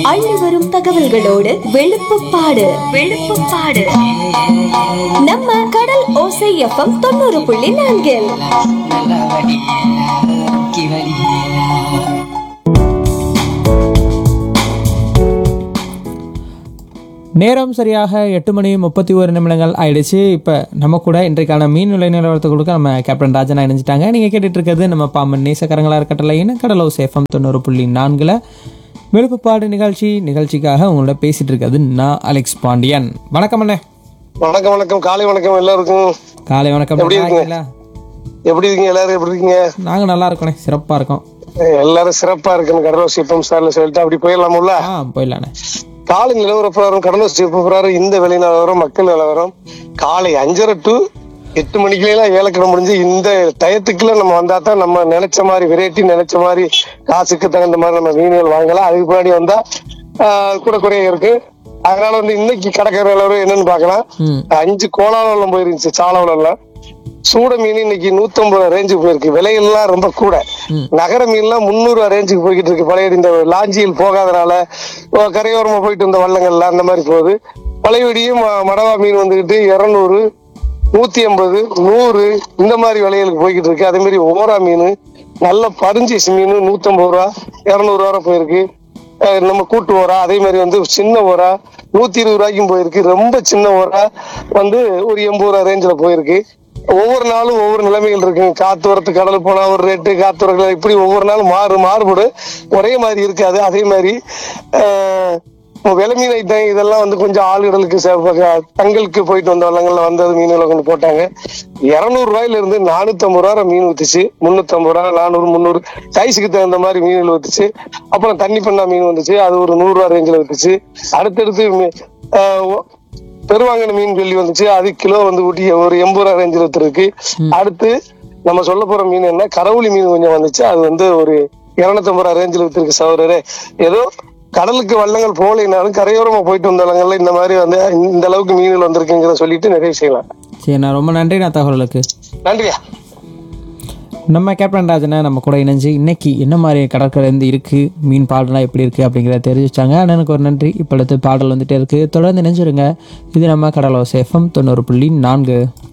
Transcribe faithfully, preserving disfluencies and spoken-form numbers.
அள்ளி வரும் தகவல்களோடு வெளுப்புப்பாடு வெளுப்புப்பாடு நம்ம கடல் ஓசை எஃப்எம் தொண்ணூறு புள்ளி நான்கில். நேரம் சரியாக எட்டு மணி முப்பத்தி ஒரு நிமிடங்கள் ஆயிடுச்சு. இப்போ நம்ம கூட இன்றைக்கான மீன் விலை நிலவரத்தை கொடுக்க நம்ம கேப்டன் ராஜனா இணைஞ்சிட்டாங்க. நீங்கள் கேட்டுட்டு இருக்கிறது நம்ம பாம்பன் நேசக்கரங்களா இருக்கட்டலைன்னு கடலோ சேஃபம் தொண்ணூறு புள்ளி நான்கில் வெளுப்புப்பாடு நிகழ்ச்சி. நிகழ்ச்சிக்காக உங்களோட பேசிட்டு இருக்கிறது நான் அலெக்ஸ் பாண்டியன். வணக்கம் அண்ணே. வணக்கம் வணக்கம் காலை வணக்கம் எல்லாருக்கும். காலை வணக்கம். எப்படி இருக்கீங்க? எப்படி இருக்கீங்க எல்லாரும்? எப்படி இருக்கீங்க? நாங்க நல்லா இருக்கோண்ணே, சிறப்பா இருக்கோம். எல்லாரும் சிறப்பா இருக்குன்னு கடலோ சேஃபம் சார்ல சொல்லிட்டு அப்படி போயிடலாமுல்ல? ஆ போயிடலாண்ணே. காலை நிலவர பிரகாரம் கடலோ சேஃபம் பிரகாரம் இந்த விலை நிலவரம் மக்கள் நிலவரம் காலை அஞ்சரை டு எட்டு மணிக்கெல்லாம் வேலைக்கிட முடிஞ்சு இந்த டயத்துக்குள்ள நம்ம வந்தா தான் நம்ம நினைச்ச மாதிரி வெரைட்டி நினைச்ச மாதிரி காசுக்கு தகுந்த மாதிரி நம்ம மீன்கள் வாங்கலாம். அதுக்கு முன்னாடி வந்தா கூட குறைய இருக்கு. அதனால வந்து இன்னைக்கு கடற்கரை நிலவரம் என்னன்னு பாக்கலாம். அஞ்சு கோலாவலம் போயிருந்துச்சு சாலவலம். சூட மீன் இன்னைக்கு நூத்தி ஐம்பது ரூபா ரேஞ்சுக்கு போயிருக்கு. விலையெல்லாம் ரொம்ப கூட. நகர மீன் எல்லாம் முன்னூறு ரூபா ரேஞ்சுக்கு போய்கிட்டு இருக்கு. பழைய இந்த லாஞ்சியில் போகாதனால கரையோரமா போயிட்டு வந்த வள்ளங்கள்ல அந்த மாதிரி போகுது. பழையபடியும் மடவா மீன் வந்துகிட்டு இருநூறு நூத்தி ஐம்பது நூறு இந்த மாதிரி விலைகளுக்கு போய்கிட்டு இருக்கு. அதே மாதிரி ஓரா மீன் நல்ல பரிஞ்சிஸ் மீன் நூத்தி ஐம்பது ரூபா இருநூறு ரூபா போயிருக்கு. நம்ம கூட்டு ஓரா அதே மாதிரி வந்து சின்ன ஓரா நூத்தி இருபது ரூபாய்க்கும் போயிருக்கு. ரொம்ப சின்ன ஓரா வந்து ஒரு எண்பது ரூபா ரேஞ்சில போயிருக்கு. ஒவ்வொரு நாளும் ஒவ்வொரு நிலைமைகள் இருக்கு. காத்து வரத்து கடல் போனா ஒரு ரேட்டு, காத்து வர இப்படி ஒவ்வொரு நாளும் மாறு மாறுபடும். ஒரே மாதிரி இருக்காது. அதே மாதிரி ஆஹ் விலை மீன் ஐட்டம் இதெல்லாம் வந்து கொஞ்சம் ஆளுகளுக்கு தங்களுக்கு போயிட்டு வந்த வள்ளங்கள்ல வந்தது மீன்களை கொண்டு போட்டாங்க. இருநூறு ரூபாயில இருந்து நானூத்தி ஐம்பது ரூபா மீன் ஊத்துச்சு. முன்னூத்தி ஐம்பது ரூபா நானூறு முந்நூறு சைஸுக்கு தகுந்த மாதிரி மீன்கள் ஊத்துச்சு. அப்புறம் தண்ணி பண்ணா மீன் வந்துச்சு, அது ஒரு நூறு ரூபா ரேஞ்சில் ஊத்துச்சு. அடுத்தடுத்து பெருவாங்கன மீன் வெள்ளி வந்துச்சு, அது கிலோ வந்து ஊட்டி ஒரு எண்பது ரூபா ரேஞ்சில் ஊத்துருக்கு. அடுத்து நம்ம சொல்ல போற மீன் என்ன கரவுளி மீன் கொஞ்சம் வந்துச்சு, அது வந்து ஒரு இருநூத்தி ஐம்பது ரூபா ரேஞ்சில் ஊத்திருக்கு. சகோதரரே ஏதோ கடலுக்கு வள்ளங்கள் போகலைனாலும் கரையோரமா போயிட்டு வந்த வள்ளங்கள்ல இந்த மாதிரி வந்து இந்த அளவுக்கு மீன்கள் வந்திருக்குங்கிறத சொல்லிட்டு நிறைய செய்யலாம். சரி, நான் ரொம்ப நன்றி நான் தகவலுக்கு. நன்றியா. நம்ம கேப்டன் ராஜனை நம்ம கூட இணைஞ்சு இன்னைக்கு என்ன மாதிரி கடற்கரை இருந்து இருக்கு, மீன் பாடலாம் எப்படி இருக்கு அப்படிங்கிறத தெரிவிச்சாங்க. அண்ணனுக்கு ஒரு நன்றி. இப்பொழுது பாடல் வந்துட்டே இருக்கு, தொடர்ந்து இணைஞ்சிருங்க. இது நம்ம கடலோ சேஃபம் தொண்ணூறு புள்ளி நான்கு.